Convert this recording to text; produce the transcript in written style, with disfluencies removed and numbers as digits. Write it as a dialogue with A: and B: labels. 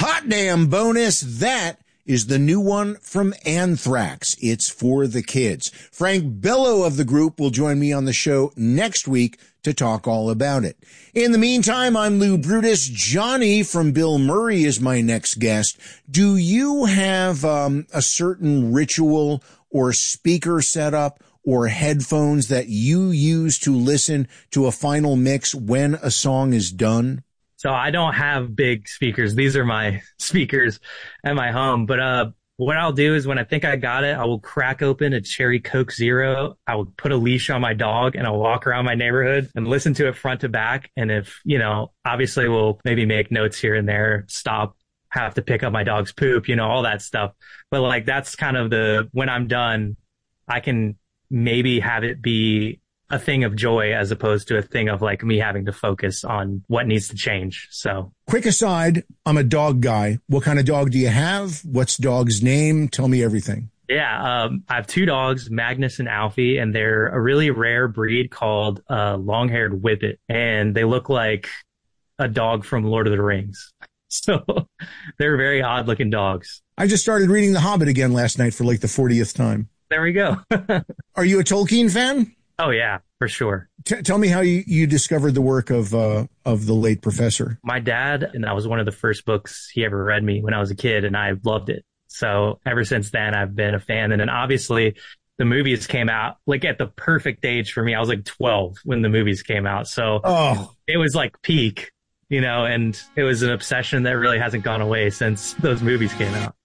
A: Hot damn bonus. That is the new one from Anthrax. It's for the kids. Frank Bello of the group will join me on the show next week to talk all about it. In the meantime, I'm Lou Brutus. Johnny from Bill Murray is my next guest. Do you have a certain ritual or speaker setup or headphones that you use to listen to a final mix when a song is done?
B: So I don't have big speakers. These are my speakers at my home. But what I'll do is when I think I got it, I will crack open a Cherry Coke Zero. I will put a leash on my dog and I'll walk around my neighborhood and listen to it front to back. And if, obviously we'll maybe make notes here and there, stop, have to pick up my dog's poop, all that stuff. But like, that's kind of when I'm done, I can maybe have it be a thing of joy as opposed to a thing of like me having to focus on what needs to change. So
A: quick aside, I'm a dog guy. What kind of dog do you have? What's dog's name? Tell me everything.
B: Yeah. I have two dogs, Magnus and Alfie, and they're a really rare breed called long-haired Whippet. And they look like a dog from Lord of the Rings. So they're very odd looking dogs.
A: I just started reading The Hobbit again last night for like the 40th time.
B: There we go.
A: Are you a Tolkien fan?
B: Oh, yeah, for sure.
A: Tell me how you discovered the work of the late professor.
B: My dad, and that was one of the first books he ever read me when I was a kid, and I loved it. So ever since then, I've been a fan. And then obviously the movies came out like at the perfect age for me. I was like 12 when the movies came out. So It was like peak, and it was an obsession that really hasn't gone away since those movies came out.